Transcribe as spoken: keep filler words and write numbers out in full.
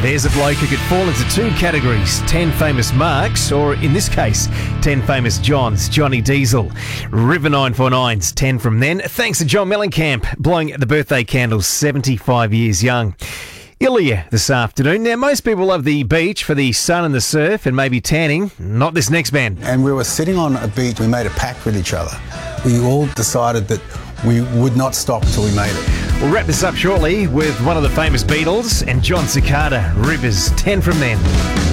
There's a bloke who could fall into two categories, ten famous Marks, or in this case, ten famous Johns, Johnny Diesel. River nine four nine's ten from then. Thanks to John Mellencamp, blowing the birthday candles, seventy-five years young. Ilya this afternoon. Now, most people love the beach for the sun and the surf and maybe tanning. Not this next band. And we were sitting on a beach. We made a pact with each other. We all decided that we would not stop until we made it. We'll wrap this up shortly with one of the famous Beatles and John Cicada, Rivers, ten from then.